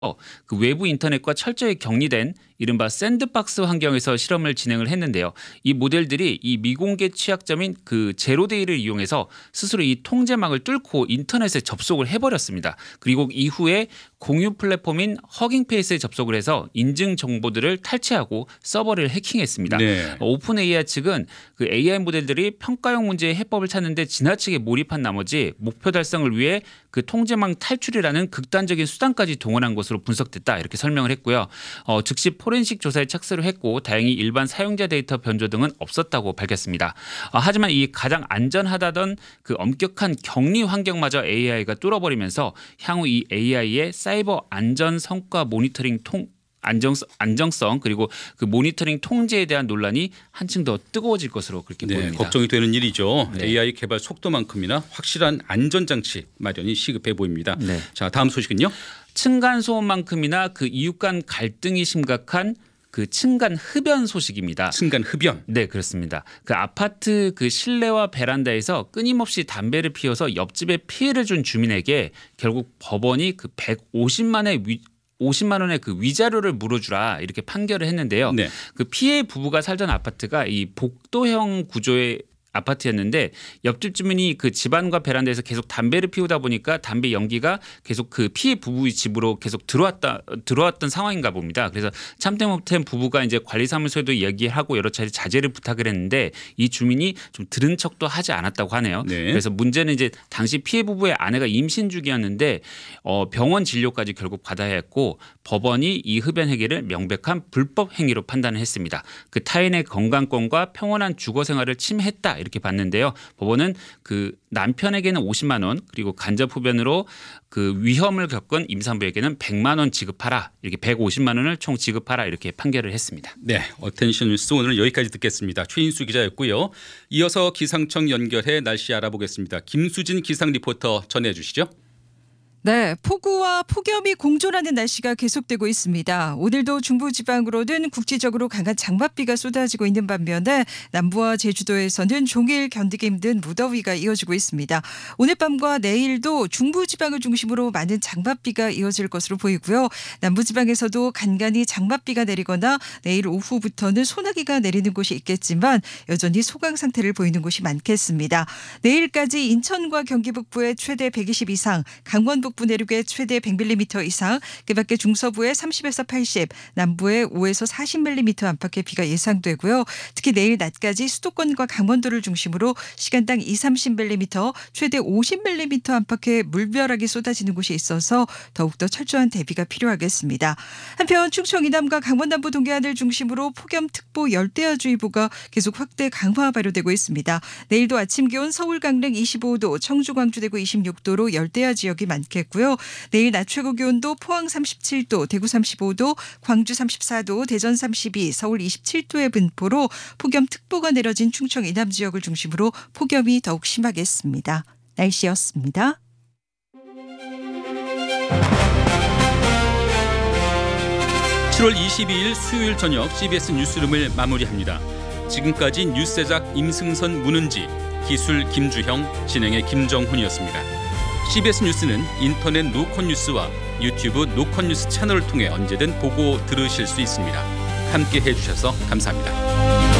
그 외부 인터넷과 철저히 격리된 이른바 샌드박스 환경에서 실험을 진행을 했는데요. 이 모델들이 이 미공개 취약점인 그 제로데이를 이용해서 스스로 이 통제망을 뚫고 인터넷에 접속을 해버렸습니다. 그리고 이후에 공유 플랫폼인 허깅페이스에 접속을 해서 인증 정보들을 탈취하고 서버를 해킹했습니다. 네. 오픈 AI 측은 그 AI 모델들이 평가용 문제의 해법을 찾는데 지나치게 몰입한 나머지 목표 달성을 위해 그 통제망 탈출이라는 극단적인 수단까지 동원한 것으로 분석됐다 이렇게 설명을 했고요. 즉시 포렌식 조사에 착수를 했고 다행히 일반 사용자 데이터 변조 등은 없었다고 밝혔습니다. 하지만 이 가장 안전하다던 그 엄격한 격리 환경마저 AI가 뚫어버리면서 향후 이 AI의 사이버 안전 성과 모니터링 안정성 그리고 그 모니터링 통제에 대한 논란이 한층 더 뜨거워질 것으로 그렇게 보입니다. 걱정이 되는 일이죠. 네. AI 개발 속도만큼이나 확실한 안전장치 마련이 시급해 보입니다. 네. 자, 다음 소식은요. 층간 소음만큼이나 그 이웃 간 갈등이 심각한 그 층간 흡연 소식입니다. 층간 흡연. 네, 그렇습니다. 그 아파트 그 실내와 베란다에서 끊임없이 담배를 피워서 옆집에 피해를 준 주민에게 결국 법원이 그 50만 원의 그 위자료를 물어주라 이렇게 판결을 했는데요. 네. 그 피해 부부가 살던 아파트가 이 복도형 구조의 아파트였는데 옆집 주민이 그 집안과 베란다에서 계속 담배를 피우다 보니까 담배 연기가 계속 그 피해 부부의 집으로 계속 들어왔던 상황인가 봅니다. 그래서 참다 못한 부부가 이제 관리사무소에도 얘기하고 여러 차례 자제를 부탁을 했는데 이 주민이 좀 들은 척도 하지 않았다고 하네요. 네. 그래서 문제는 이제 당시 피해 부부의 아내가 임신 중이었는데 병원 진료까지 결국 받아야 했고 법원이 이 흡연 행위를 명백한 불법 행위로 판단을 했습니다. 그 타인의 건강권과 평온한 주거 생활을 침해했다. 이렇게 봤는데요. 법원은 그 남편에게는 50만 원 그리고 간접 흡연으로 그 위험을 겪은 임산부에게는 100만 원 지급하라 이렇게 150만 원을 총 지급하라 이렇게 판결을 했습니다. 네, 어텐션 뉴스 오늘은 여기까지 듣겠습니다. 최인수 기자였고요. 이어서 기상청 연결해 날씨 알아보겠습니다. 김수진 기상 리포터 전해 주시죠. 네, 폭우와 폭염이 공존하는 날씨가 계속되고 있습니다. 오늘도 중부지방으로는 국지적으로 강한 장맛비가 쏟아지고 있는 반면에 남부와 제주도에서는 종일 견디기 힘든 무더위가 이어지고 있습니다. 오늘 밤과 내일도 중부지방을 중심으로 많은 장맛비가 이어질 것으로 보이고요. 남부지방에서도 간간히 장맛비가 내리거나 내일 오후부터는 소나기가 내리는 곳이 있겠지만 여전히 소강 상태를 보이는 곳이 많겠습니다. 내일까지 인천과 경기 북부에 최대 120 이상, 강원 북부 내륙에 최대 100mm 이상, 그밖에 중서부에 30에서 80, 남부에 5에서 40mm 안팎의 비가 예상되고요. 특히 내일 낮까지 수도권과 강원도를 중심으로 시간당 20-30mm, 최대 50mm 안팎의 물벼락이 쏟아지는 곳이 있어서 더욱더 철저한 대비가 필요하겠습니다. 한편 충청 이남과 강원 남부 동해안을 중심으로 폭염특보 열대야주의보가 계속 확대 강화 발효되고 있습니다. 내일도 아침 기온 서울 강릉 25도, 청주 광주 대구 26도로 열대야 지역이 많겠고요. 내일 낮 최고 기온도 포항 37도, 대구 35도, 광주 34도, 대전 32, 서울 27도의 분포로 폭염특보가 내려진 충청 이남 지역을 중심으로 폭염이 더욱 심하겠습니다. 날씨였습니다. (7월 22일) 수요일 저녁 CBS 뉴스룸을 마무리합니다. 지금까지 뉴스 제작 임승선, 문은지, 기술 김주형, 진행의 김정훈이었습니다. CBS 뉴스는 인터넷 노컷 뉴스와 유튜브 노컷 뉴스 채널을 통해 언제든 보고 들으실 수 있습니다. 함께해 주셔서 감사합니다.